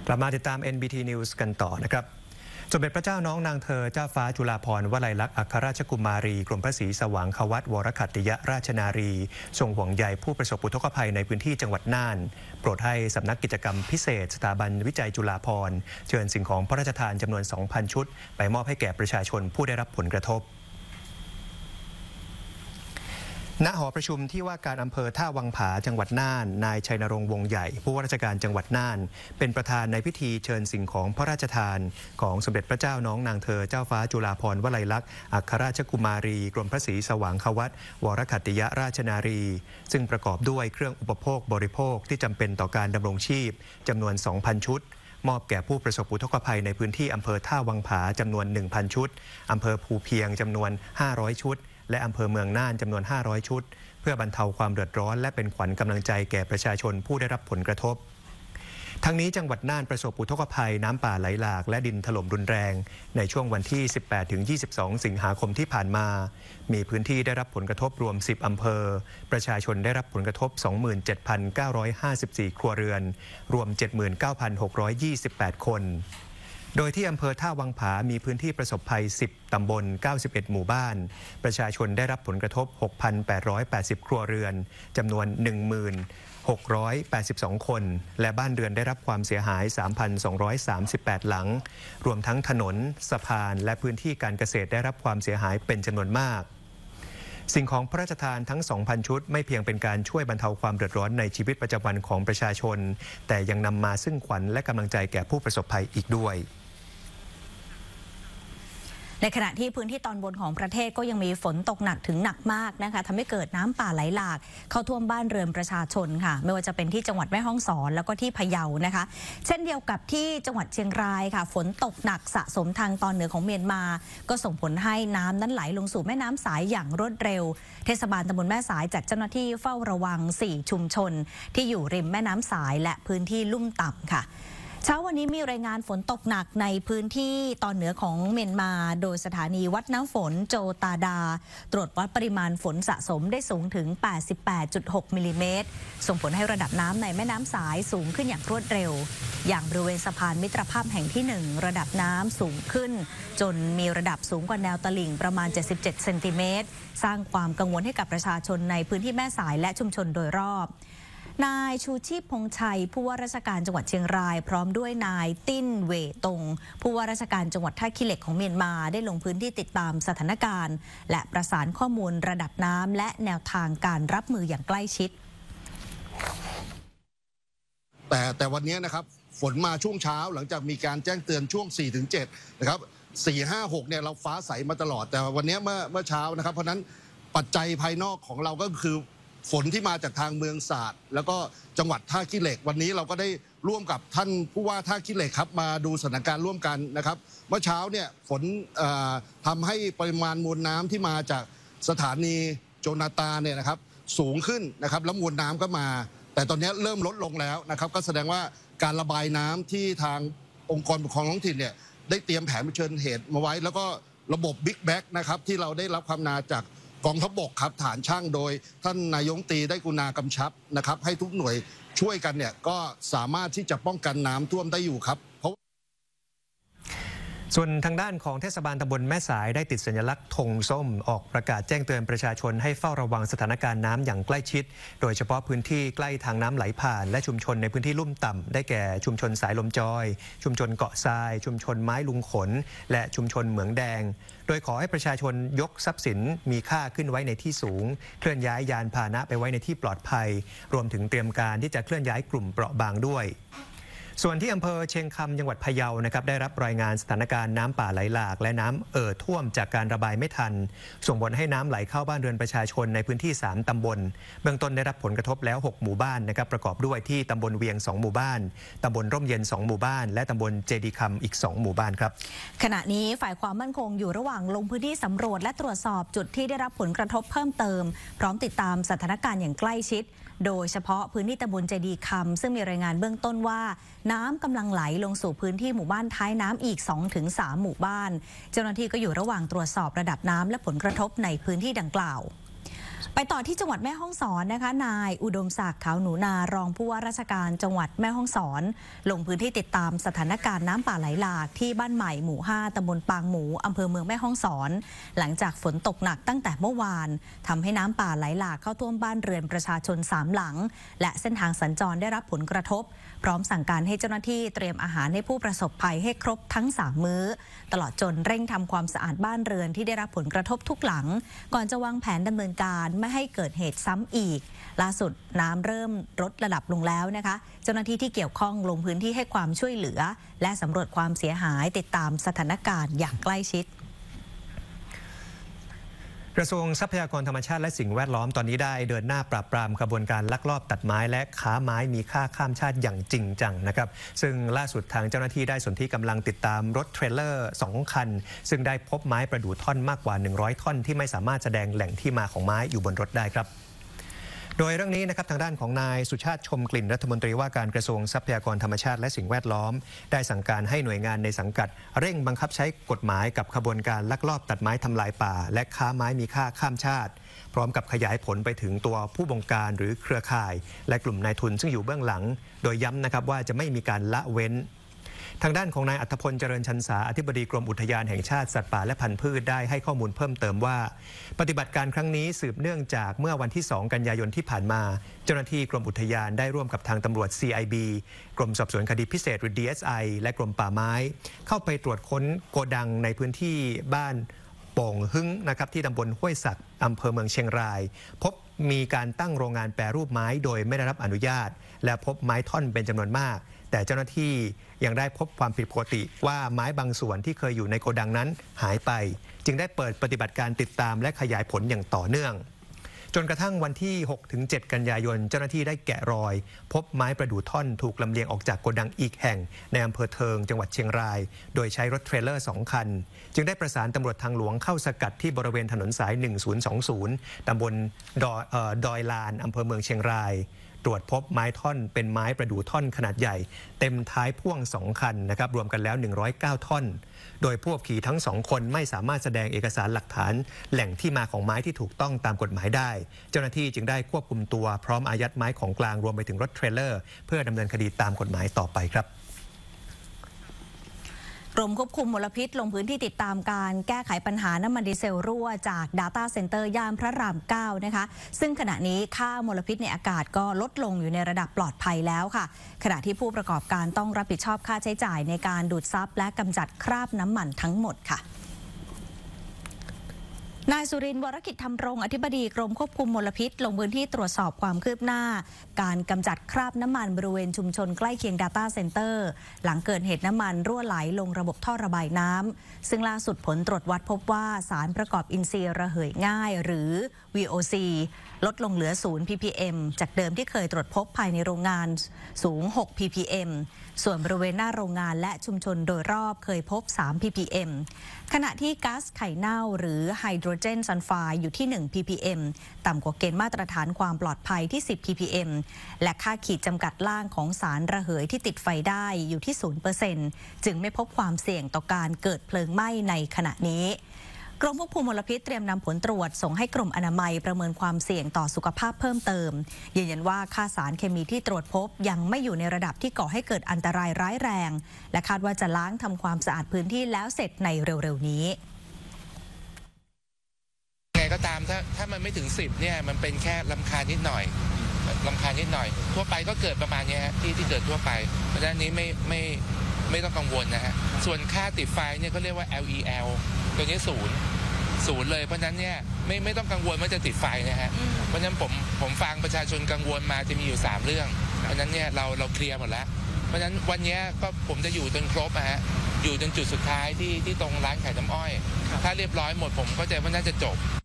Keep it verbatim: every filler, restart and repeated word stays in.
กลับมาติดตาม เอ็น บี ที News กันต่อนะครับสมเด็จพระเจ้าน้องนางเธอเจ้าฟ้าจุฬาภรณ์วลัยลักษณ์อัครราชกุมารีกรมพระศรีสว่างควัตวรคัตติยราชนารีทรงห่วงใยผู้ประสบอุทกภัยในพื้นที่จังหวัดน่านโปรดให้สำนักกิจกรรมพิเศษสถาบันวิจัยจุฬาภรณ์เชิญสิ่งของพระราชทานจำนวน สองพัน ชุดไปมอบให้แก่ประชาชนผู้ได้รับผลกระทบณหอประชุมที่ว่าการอำเภอท่าวังผาจังหวัดน่านนายชัยนรงค์วงใหญ่ผู้ว่าราชการจังหวัดน่านเป็นประธานในพิธีเชิญสิ่งของพระราชทานของสมเด็จพระเจ้าน้องนางเธอเจ้าฟ้าจุฬาภรณ์วลัยลักษณ์อัครราชกุมารีกรมพระศรีสว่างควัตวรคัตติยราชนารีซึ่งประกอบด้วยเครื่องอุปโภคบริโภคที่จำเป็นต่อการดำรงชีพจำนวน สองพัน ชุดมอบแก่ผู้ประสบอุทกภัยในพื้นที่อำเภอท่าวังผาจำนวน หนึ่งพัน ชุดอำเภอภูเพียงจำนวน ห้าร้อย ชุดและอำเภอเมืองน่านจำนวน ห้าร้อย ชุดเพื่อบรรเทาความเดือดร้อนและเป็นขวัญกำลังใจแก่ประชาชนผู้ได้รับผลกระทบทั้งนี้จังหวัดน่านประสบอุทกภัยน้ำป่าไหลหลากและดินถล่มรุนแรงในช่วงวันที่ สิบแปดถึงยี่สิบสอง สิงหาคมที่ผ่านมามีพื้นที่ได้รับผลกระทบรวม สิบ อำเภอประชาชนได้รับผลกระทบ สองหมื่นเจ็ดพันเก้าร้อยห้าสิบสี่ ครัวเรือนรวม เจ็ดหมื่นเก้าพันหกร้อยยี่สิบแปด คนโดยที่อำเภอท่าวังผามีพื้นที่ประสบภัย สิบ ตำบล เก้าสิบเอ็ด หมู่บ้านประชาชนได้รับผลกระทบ หกพันแปดร้อยแปดสิบ ครัวเรือนจำนวน หนึ่งหมื่นหกร้อยแปดสิบสอง คนและบ้านเรือนได้รับความเสียหาย สามพันสองร้อยสามสิบแปด หลังรวมทั้งถนนสะพานและพื้นที่การเกษตรได้รับความเสียหายเป็นจำนวนมากสิ่งของพระราชทานทั้ง สองพัน ชุดไม่เพียงเป็นการช่วยบรรเทาความเดือดร้อนในชีวิตประจำวันของประชาชนแต่ยังนำมาซึ่งขวัญและกำลังใจแก่ผู้ประสบภัยอีกด้วยในขณะที่พื้นที่ตอนบนของประเทศก็ยังมีฝนตกหนักถึงหนักมากนะคะทำให้เกิดน้ำป่าไหลหลากเข้าท่วมบ้านเรือนประชาชนค่ะไม่ว่าจะเป็นที่จังหวัดแม่ฮ่องสอนแล้วก็ที่พะเยานะคะเช่นเดียวกับที่จังหวัดเชียงรายค่ะฝนตกหนักสะสมทางตอนเหนือของเมียนมาก็ส่งผลให้น้ำนั้นไหลลงสู่แม่น้ำสายอย่างรวดเร็วเทศบาลตำบลแม่สายจัดเจ้าหน้าที่เฝ้าระวังสี่ชุมชนที่อยู่ริมแม่น้ำสายและพื้นที่ลุ่มต่ำค่ะเช้าวันนี้มีรายงานฝนตกหนักในพื้นที่ตอนเหนือของเมียนมาโดยสถานีวัดน้ำฝนโจตาดาตรวจวัดปริมาณฝนสะสมได้สูงถึง แปดสิบแปดจุดหก มิลลิเมตรส่งผลให้ระดับน้ำในแม่น้ำสายสูงขึ้นอย่างรวดเร็วอย่างบริเวณสะพานมิตรภาพแห่งที่หนึ่งระดับน้ำสูงขึ้นจนมีระดับสูงกว่าแนวตลิ่งประมาณเจ็ดสิบเจ็ดเซนติเมตรสร้างความกังวลให้กับประชาชนในพื้นที่แม่สายและชุมชนโดยรอบนายชูชีพพงษ์ชัยผู้ว่าราชการจังหวัดเชียงรายพร้อมด้วยนายติ้นเวตงผู้ว่าราชการจังหวัดท่าขี้เหล็กของเมียนมาได้ลงพื้นที่ติดตามสถานการณ์และประสานข้อมูลระดับน้ำและแนวทางการรับมืออย่างใกล้ชิดแต่แต่วันนี้นะครับฝนมาช่วงเช้าหลังจากมีการแจ้งเตือนช่วง สี่ถึงเจ็ด นะครับ สี่ ห้า หก เนี่ยเราฟ้าใสมาตลอดแต่วันนี้เมื่อเมื่อเช้านะครับเพราะนั้นปัจจัยภายนอกของเราก็คือฝนที่มาจากทางเมืองศาสตร์แล้วก็จังหวัดท่าขี้เหล็กวันนี้เราก็ได้ร่วมกับท่านผู้ว่าท่าขี้เหล็กครับมาดูสถานการณ์ร่วมกันนะครับเมื่อเช้าเนี่ยฝนทำให้ปริมาณมวลน้ำที่มาจากสถานีโจนาตาเนี่ยนะครับสูงขึ้นนะครับแล้วมวลน้ำก็มาแต่ตอนนี้เริ่มลดลงแล้วนะครับก็แสดงว่าการระบายน้ำที่ทางองค์กรปกครองท้องถิ่นเนี่ยได้เตรียมแผนเผชิญเหตุมาไว้แล้วก็ระบบบิ๊กแบ็กนะครับที่เราได้รับความนาจากกองทัพบกครับฐานช่างโดยท่านนายกตีได้กรุณากำชับนะครับให้ทุกหน่วยช่วยกันเนี่ยก็สามารถที่จะป้องกันน้ำท่วมได้อยู่ครับเพราะส่วนทางด้านของเทศบาลตำบลแม่สายได้ติดสัญลักษณ์ธงส้มออกประกาศแจ้งเตือนประชาชนให้เฝ้าระวังสถานการณ์น้ำอย่างใกล้ชิดโดยเฉพาะพื้นที่ใกล้ทางน้ำไหลผ่านและชุมชนในพื้นที่ลุ่มต่ำได้แก่ชุมชนสายลมจอยชุมชนเกาะทรายชุมชนไม้ลุงขนและชุมชนเหมืองแดงโดยขอให้ประชาชนยกทรัพย์สินมีค่าขึ้นไว้ในที่สูงเคลื่อนย้ายยานพาหนะไปไว้ในที่ปลอดภัยรวมถึงเตรียมการที่จะเคลื่อนย้ายกลุ่มเปราะบางด้วยส่วนที่อำเภอเชียงคำจังหวัดพะเยานะครับได้รับรายงานสถานการณ์น้ำป่าไหลหลากและน้ำเอ่อท่วมจากการระบายไม่ทันส่งผลให้น้ำไหลเข้าบ้านเรือนประชาชนในพื้นที่สามตำบลเบื้องต้นได้รับผลกระทบแล้วหกหมู่บ้านนะครับประกอบด้วยที่ตำบลเวียงสองหมู่บ้านตำบลร่มเย็นสองหมู่บ้านและตำบลเจดีคำอีกสองหมู่บ้านครับขณะนี้ฝ่ายความมั่นคงอยู่ระหว่างลงพื้นที่สำรวจและตรวจสอบจุดที่ได้รับผลกระทบเพิ่มเติมพร้อมติดตามสถานการณ์อย่างใกล้ชิดโดยเฉพาะพื้นที่ตำบลเจดีคำซึ่งมีรายงานเบื้องต้นว่าน้ำกำลังไหลลงสู่พื้นที่หมู่บ้านท้ายน้ำอีก สองถึงสาม หมู่บ้านเจ้าหน้าที่ก็อยู่ระหว่างตรวจสอบระดับน้ำและผลกระทบในพื้นที่ดังกล่าวไปต่อที่จังหวัดแม่ฮ่องสอนนะคะนายอุดมศักดิ์ขาวหนูนารองผู้ว่าราชการจังหวัดแม่ฮ่องสอนลงพื้นที่ติดตามสถานการณ์น้ำป่าไหลหลากที่บ้านใหม่หมู่ห้าตำบลปางหมูอำเภอเมืองแม่ฮ่องสอนหลังจากฝนตกหนักตั้งแต่เมื่อวานทำให้น้ำป่าไหลหลากเข้าท่วมบ้านเรือนประชาชนสามหลังและเส้นทางสัญจรได้รับผลกระทบพร้อมสั่งการให้เจ้าหน้าที่เตรียมอาหารให้ผู้ประสบภัยให้ครบทั้งสามมื้อตลอดจนเร่งทำความสะอาดบ้านเรือนที่ได้รับผลกระทบทุกหลังก่อนจะวางแผนดำเนินการไม่ให้เกิดเหตุซ้ำอีกล่าสุดน้ำเริ่มลดระดับลงแล้วนะคะเจ้าหน้าที่ที่เกี่ยวข้องลงพื้นที่ให้ความช่วยเหลือและสำรวจความเสียหายติดตามสถานการณ์อย่างใกล้ชิดกระทรวงทรัพยากรธรรมชาติและสิ่งแวดล้อมตอนนี้ได้เดินหน้าปราบปรามขบวนการลักลอบตัดไม้และค้าไม้มีค่าข้ามชาติอย่างจริงจังนะครับซึ่งล่าสุดทางเจ้าหน้าที่ได้สนที่กำลังติดตามรถเทรลเลอร์สองคันซึ่งได้พบไม้ประดู่ท่อนมากกว่าหนึ่งร้อยท่อนที่ไม่สามารถแสดงแหล่งที่มาของไม้อยู่บนรถได้ครับโดยเรื่องนี้นะครับทางด้านของนายสุชาติชมกลิ่นรัฐมนตรีว่าการกระทรวงทรัพยากรธรรมชาติและสิ่งแวดล้อมได้สั่งการให้หน่วยงานในสังกัดเร่งบังคับใช้กฎหมายกับขบวนการลักลอบตัดไม้ทำลายป่าและค้าไม้มีค่าข้ามชาติพร้อมกับขยายผลไปถึงตัวผู้บงการหรือเครือข่ายและกลุ่มนายทุนซึ่งอยู่เบื้องหลังโดยย้ำนะครับว่าจะไม่มีการละเว้นทางด้านของนายอัธพลเจริญชันษาอธิบดีกรมอุทยานแห่งชาติสัตว์ป่าและพันธุ์พืชได้ให้ข้อมูลเพิ่มเติมว่าปฏิบัติการครั้งนี้สืบเนื่องจากเมื่อวันที่สองกันยายนที่ผ่านมาเจ้าหน้าที่กรมอุทยานได้ร่วมกับทางตำรวจ ซี ไอ บี กรมสอบสวนคดีพิเศษหรือ ดี เอส ไอ และกรมป่าไม้เข้าไปตรวจค้นโกดังในพื้นที่บ้านโป่งหึ้งนะครับที่ตำบลห้วยสักอำเภอเมืองเชียงรายพบมีการตั้งโรงงานแปรรูปไม้โดยไม่ได้รับอนุญาตและพบไม้ท่อนเป็นจำนวนมากแต่เจ้าหน้าที่ยังได้พบความผิดปกติว่าไม้บางส่วนที่เคยอยู่ในโกดังนั้นหายไปจึงได้เปิดปฏิบัติการติดตามและขยายผลอย่างต่อเนื่องจนกระทั่งวันที่ หกถึงเจ็ด กันยายนเจ้าหน้าที่ได้แกะรอยพบไม้ประดู่ท่อนถูกลำเลียงออกจากโกดังอีกแห่งในอำเภอเทิงจังหวัดเชียงรายโดยใช้รถเทรลเลอร์สองคันจึงได้ประสานตำรวจทางหลวงเข้าสกัดที่บริเวณถนนสายหนึ่งศูนย์สองศูนย์ตำบลดอยเอ่อดอยลานอำเภอเมืองเชียงรายตรวจพบไม้ท่อนเป็นไม้ประดู่ท่อนขนาดใหญ่เต็มท้ายพ่วงสองคันนะครับรวมกันแล้วหนึ่งร้อยเก้าท่อนโดยผู้ขับขี่ทั้งสองคนไม่สามารถแสดงเอกสารหลักฐานแหล่งที่มาของไม้ที่ถูกต้องตามกฎหมายได้เจ้าหน้าที่จึงได้ควบคุมตัวพร้อมอายัดไม้ของกลางรวมไปถึงรถเทรลเลอร์เพื่อดำเนินคดีตามกฎหมายต่อไปครับกรมควบคุมมลพิษลงพื้นที่ติดตามการแก้ไขปัญหาน้ำมันดีเซลรั่วจาก Data Center ย่านพระรามเก้านะคะซึ่งขณะนี้ค่ามลพิษในอากาศก็ลดลงอยู่ในระดับปลอดภัยแล้วค่ะขณะที่ผู้ประกอบการต้องรับผิดชอบค่าใช้จ่ายในการดูดซับและกำจัดคราบน้ำมันทั้งหมดค่ะนายสุรินทร์วรกิจธรรมรงค์อธิบดีกรมควบคุมมลพิษลงพื้นที่ตรวจสอบความคืบหน้าการกำจัดคราบน้ำมันบริเวณชุมชนใกล้เคียง Data Center หลังเกิดเหตุน้ำมันรั่วไหลลงระบบท่อระบายน้ำซึ่งล่าสุดผลตรวจวัดพบว่าสารประกอบอินทรีย์ระเหยง่ายหรือ วี โอ ซี ลดลงเหลือศูนย์ พี พี เอ็ม จากเดิมที่เคยตรวจพบภายในโรงงานสูงหก พี พี เอ็ม ส่วนบริเวณหน้าโรงงานและชุมชนโดยรอบเคยพบสาม พี พี เอ็ม ขณะที่ก๊าซไข่เน่าหรือไฮโดรเจนซัลไฟด์อยู่ที่หนึ่ง พี พี เอ็ม ต่ำกว่าเกณฑ์มาตรฐานความปลอดภัยที่สิบ พี พี เอ็ม และค่าขีดจำกัดล่างของสารระเหยที่ติดไฟได้อยู่ที่ ศูนย์เปอร์เซ็นต์ จึงไม่พบความเสี่ยงต่อการเกิดเพลิงไหม้ในขณะนี้กรมควบคุมมลพิษเตรียมนำผลตรวจส่งให้กรมอนามัยประเมินความเสี่ยงต่อสุขภาพเพิ่มเติมยืนยันว่าค่าสารเคมีที่ตรวจพบยังไม่อยู่ในระดับที่ก่อให้เกิดอันตรายร้ายแรงและคาดว่าจะล้างทำความสะอาดพื้นที่แล้วเสร็จในเร็วๆนี้ไงก็ตามถ้าถ้ามันไม่ถึงสิบเนี่ยมันเป็นแค่รำคาญนิดหน่อยรำคาญนิดหน่อยทั่วไปก็เกิดประมาณนี้ฮะที่ที่เกิดทั่วไปเพราะฉะนั้นนี้ไม่ไม่ไม่ต้องกังวลนะฮะส่วนค่าติดไฟเนี่ยก็เรียกว่า แอล อี แอล ตัวนี้ศูนย์ศูนย์เลยเพราะฉะนั้นเนี่ยไม่ไม่ต้องกังวลว่าจะติดไฟนะฮะเพราะฉะนั้นผมผมฟังประชาชนกังวลมาจะมีอยู่สามเรื่องเพราะฉะนั้นเนี่ยเราเราเคลียร์หมดแล้วเพราะฉะนั้นวันนี้ก็ผมจะอยู่จนครบนะฮะอยู่จนจุดสุดท้ายที่ที่ตรงร้านขายน้ำอ้อยถ้าเรียบร้อยหมดผมก็จะว่าน่าจะจบ